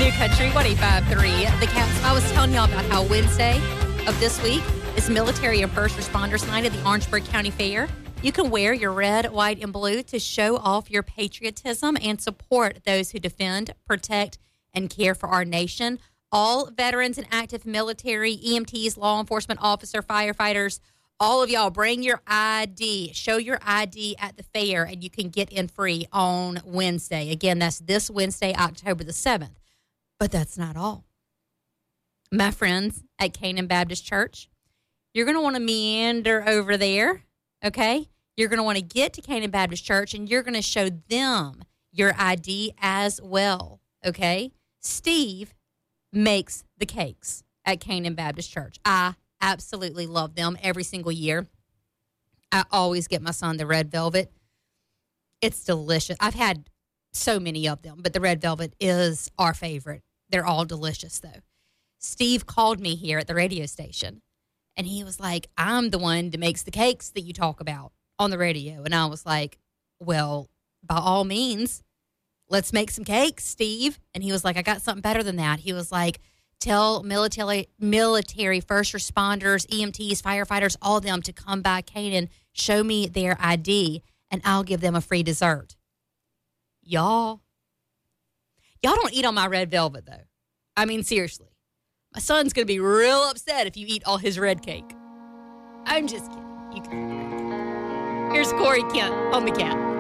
New Country 105.3. The Caps. I was telling y'all about how Wednesday of this week is Military and First Responders Night at the Orangeburg County Fair. You can wear your red, white, and blue to show off your patriotism and support those who defend, protect, and care for our nation. All veterans and active military, EMTs, law enforcement officer, firefighters, all of y'all bring your ID. Show your ID at the fair, and you can get in free on Wednesday. Again, that's this Wednesday, October the 7th. But that's not all. My friends at Canaan Baptist Church, you're going to want to meander over there, okay? You're going to want to get to Canaan Baptist Church, and you're going to show them your ID as well, okay? Steve makes the cakes at Canaan Baptist Church. I absolutely love them every single year. I always get my son the red velvet. It's delicious. I've had so many of them, but the red velvet is our favorite. They're all delicious, though. Steve called me here at the radio station, and he was like, I'm the one that makes the cakes that you talk about on the radio. And I was like, well, by all means, let's make some cakes, Steve. And he was like, I got something better than that. He was like, tell military first responders, EMTs, firefighters, all of them to come by Canaan, show me their ID, and I'll give them a free dessert. Y'all don't eat on my red velvet, though. I mean, seriously. My son's going to be real upset if you eat all his red cake. I'm just kidding. You can. Here's Corey Kent on the Cat.